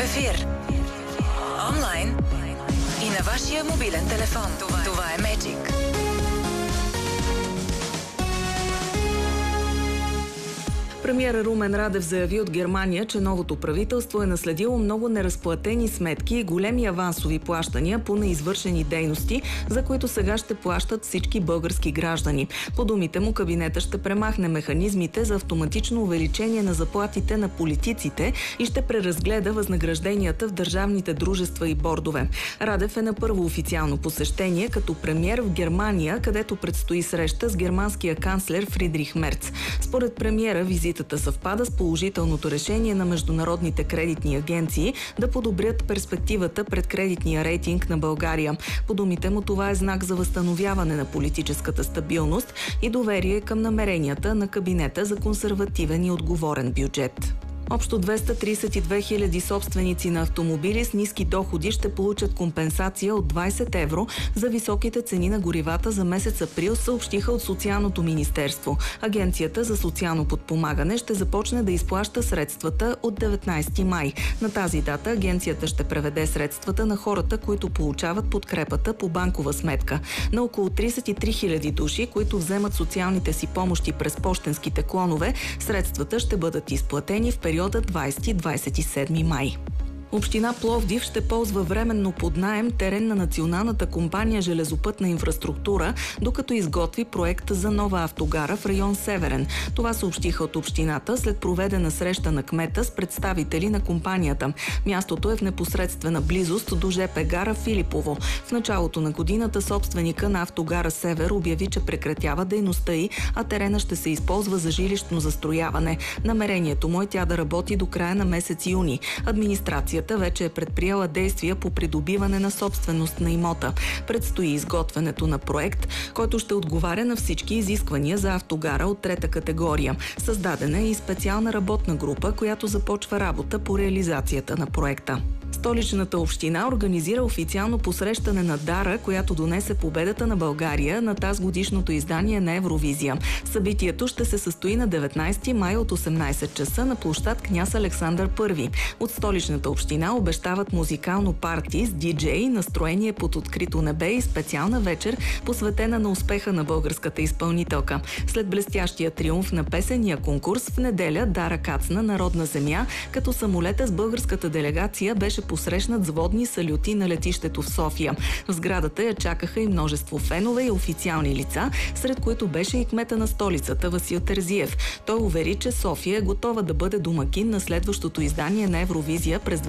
ефир. Онлайн и на вашия мобилен телефон. Това е Magic. Премиерът Румен Радев заяви от Германия, че новото правителство е наследило много неразплатени сметки и големи авансови плащания по неизвършени дейности, за които сега ще плащат всички български граждани. По думите му, кабинета ще премахне механизмите за автоматично увеличение на заплатите на политиците и ще преразгледа възнагражденията в държавните дружества и бордове. Радев е на първо официално посещение като премиер в Германия, където предстои среща с германския канцлер Фридрих Мерц. Според премиера, визитата съвпада с положителното решение на международните кредитни агенции да подобрят перспективата пред кредитния рейтинг на България. По думите му, това е знак за възстановяване на политическата стабилност и доверие към намеренията на кабинета за консервативен и отговорен бюджет. Общо 232 хиляди собственици на автомобили с ниски доходи ще получат компенсация от 20 евро за високите цени на горивата за месец април, съобщиха от Социалното министерство. Агенцията за социално подпомагане ще започне да изплаща средствата от 19 май. На тази дата агенцията ще преведе средствата на хората, които получават подкрепата по банкова сметка. На около 33 хиляди души, които вземат социалните си помощи през пощенските клонове, средствата ще бъдат изплатени в периода 20-27 май. Община Пловдив ще ползва временно под наем терен на Националната компания железопътна инфраструктура, докато изготви проект за нова автогара в район Северен. Това съобщиха от общината след проведена среща на кмета с представители на компанията. Мястото е в непосредствена близост до ЖП гара Филипово. В началото на годината собственика на автогара Север обяви, че прекратява дейността й, а терена ще се използва за жилищно застрояване. Намерението му е тя да работи до края на месец юни. Администрацията вече е предприела действия по придобиване на собственост на имота. Предстои изготвянето на проект, който ще отговаря на всички изисквания за автогара от трета категория. Създадена е и специална работна група, която започва работа по реализацията на проекта. Столичната община организира официално посрещане на Дара, която донесе победата на България на тазгодишното издание на Евровизия. Събитието ще се състои на 19 май от 18 часа на площад Княз Александър I. От Столичната община обещават музикално парти с диджей, настроение под открито небе и специална вечер, посветена на успеха на българската изпълнителка. След блестящия триумф на песения конкурс в неделя Дара кацна на родна земя, като самолета с българската делегация беше посрещнат с водни салюти на летището в София. В сградата я чакаха и множество фенове и официални лица, сред които беше и кмета на столицата Васил Терзиев. Той увери, че София е готова да бъде домакин на следващото издание на Евровизия през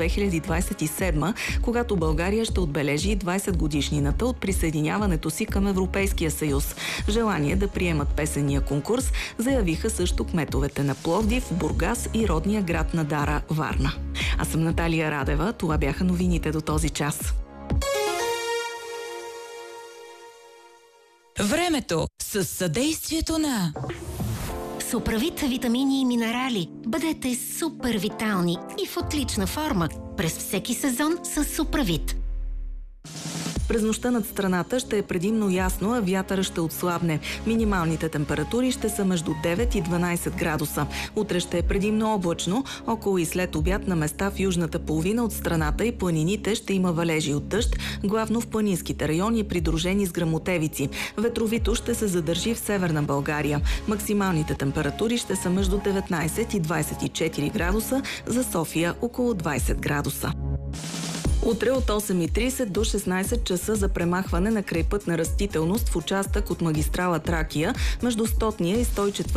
2027, когато България ще отбележи 20 годишнината от присъединяването си към Европейския съюз. Желание да приемат песения конкурс заявиха също кметовете на Пловдив, Бургас и родния град на Дара, Варна. Аз съм Наталия Радева. Това бяха новините до този час. Времето с съдействието на Суправит витамини и минерали. Бъдете супер витални и в отлична форма през всеки сезон с Суправит. През нощта над страната ще е предимно ясно, а вятъра ще отслабне. Минималните температури ще са между 9 и 12 градуса. Утре ще е предимно облачно, около и след обяд на места в южната половина от страната и планините ще има валежи от дъжд, главно в планинските райони, придружени с гръмотевици. Ветровито ще се задържи в северна България. Максималните температури ще са между 19 и 24 градуса, за София около 20 градуса. Утре от 8:30 до 16 часа за премахване на крайпътна растителност в участък от магистрала Тракия между 100-ния и 104